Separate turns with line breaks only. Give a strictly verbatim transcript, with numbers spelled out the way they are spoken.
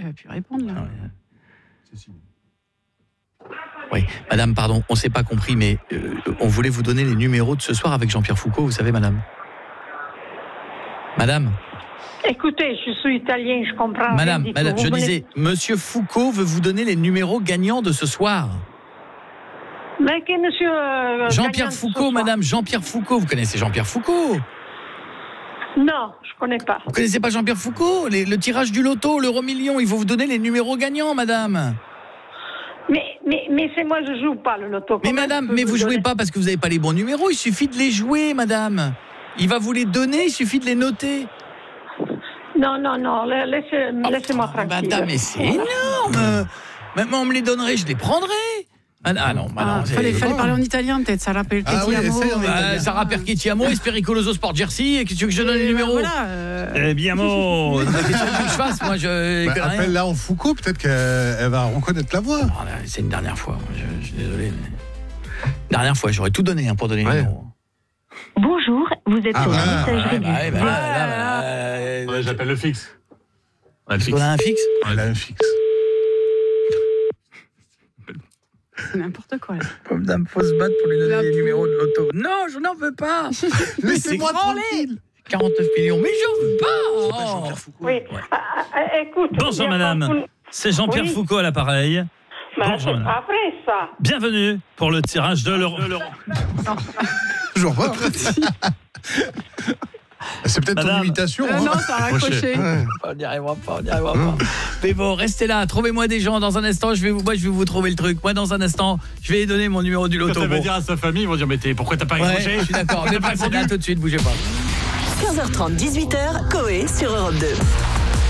Elle va plus répondre, là.
Oui, madame, pardon, on ne s'est pas compris, mais euh, on voulait vous donner les numéros de ce soir avec Jean-Pierre Foucault, vous savez, madame. Madame.
Écoutez, je suis italien, je comprends.
Madame,
rien du
madame
tout.
je
Vous
disais, monsieur Foucault veut vous donner les numéros gagnants de ce soir.
Mais que monsieur... euh,
Jean-Pierre
gagnant ce
Foucault,
soir.
madame, Jean-Pierre Foucault. Vous connaissez Jean-Pierre Foucault?
Non, je connais pas.
Vous connaissez pas Jean-Pierre Foucault? Les, Le tirage du loto, l'euro million, il faut vous donner les numéros gagnants, madame.
Mais, mais, mais c'est moi, je joue pas le loto.
Mais
Comment
madame,
je peux
mais vous jouez
donner?
pas parce que vous n'avez pas les bons numéros, il suffit de les jouer, madame. Il va vous les donner, il suffit de les noter.
Non, non, non, la- laissez, laissez-moi
Oh,
tranquille.
madame, mais c'est énorme. Même on me les donnerait, je les prendrais. Ah, ah non, bah non,
Ah,
c'est-
fallait, fallait parler en italien, peut-être. Ça rappelle
Ah oui, essaye en
Euh,
italien.
Sarah Perchitiamo, Espericoloso Sport Jersey, et qu'est-ce que tu veux que je donne les numéros?
Voilà. euh,
Eh bien, mon. Qu'est-ce que tu veux que je fasse? Moi, je.
Bah,
connais rien.
appelle-la en Foucault, peut-être qu'elle elle va reconnaître la voix.
Oh, là, c'est une dernière fois, moi, je, je suis désolé. Mais... Dernière fois, j'aurais tout donné hein, pour donner les
Ouais.
numéros.
Bonjour, vous êtes
Ah,
sur la
voilà.
messagerie
Ouais,
du...
bah, ouais, bah, là, là, bah, euh,
Ouais, j'appelle le fixe. Ouais, le
Est-ce
fixe.
qu'on a un fixe?
Elle a un fixe.
C'est n'importe quoi, là.
Pauvre dame, faut se battre pour lui donner
La
les
pauvre.
numéros de l'auto. Non, je n'en veux pas.
Laissez-moi
c'est branlé.
tranquille.
quarante-neuf millions, mais je veux pas.
Jean-Pierre Foucault.
Oui, Ah, ah, écoute...
Bonjour,
il y a
madame.
pas tout-
C'est Jean-Pierre
Oui.
Foucault à l'appareil.
Mais
Bonjour,
c'est
madame.
pas vrai, ça.
Bienvenue pour le tirage de l'euro.
Toujours pas. C'est peut-être ton
Madame.
imitation.
Euh,
hein.
non, ça a raccroché.
Ouais.
On n'y arrivera pas, on n'y arrivera pas. Mais bon, restez là, trouvez-moi des gens. Dans un instant, je vais vous, moi, je vais vous trouver le truc. Moi, dans un instant, je vais donner mon numéro du
Quand
loto.
elle va
Bon.
dire à sa famille, ils vont dire mais t'es- pourquoi t'as pas
Ouais,
accroché?
je suis d'accord. Mais passez là tout de suite, bougez pas.
quinze heures trente, dix-huit heures, Coé sur Europe deux.